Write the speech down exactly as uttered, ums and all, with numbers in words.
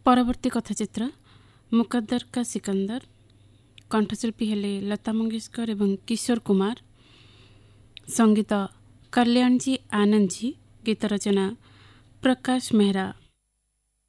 परवर्ती कथाचित्र मुकद्दर का सिकंदर। कंठशिल्पी हेले लता मंगेशकर एवं किशोर कुमार। संगीत कल्याण जी आनंद जी। गीत रचना प्रकाश मेहरा।